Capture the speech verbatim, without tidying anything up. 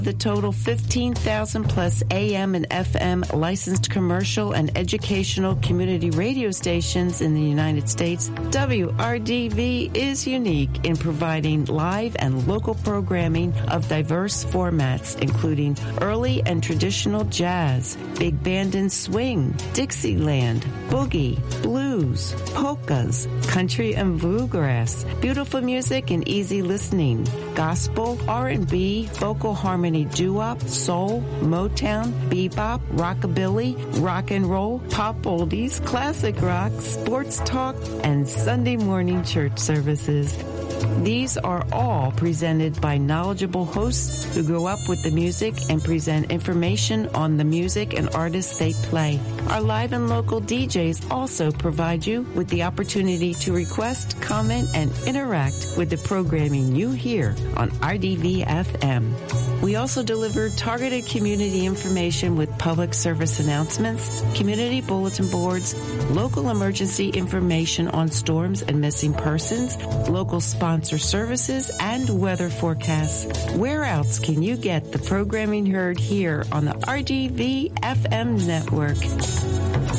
The total fifteen thousand plus A M and F M licensed commercial and educational community radio stations in the United States, W R D V is unique in providing live and local programming of diverse formats, including early and traditional jazz, big band and swing, Dixieland, boogie, blues, polkas, country and bluegrass, beautiful music and easy listening, gospel, R and B, vocal harmony, doo-wop, soul, Motown, bebop, rockabilly, rock and roll, pop oldies, classic rock, sports talk, and Sunday morning church services. These are all presented by knowledgeable hosts who grow up with the music and present information on the music and artists they play. Our live and local D Js also provide you with the opportunity to request, comment, and interact with the programming you hear on R D V F M. We also deliver targeted community information with public service announcements, community bulletin boards, local emergency information on storms and missing persons, local sponsor services, and weather forecasts. Where else can you get the programming heard here on the R D V F M network?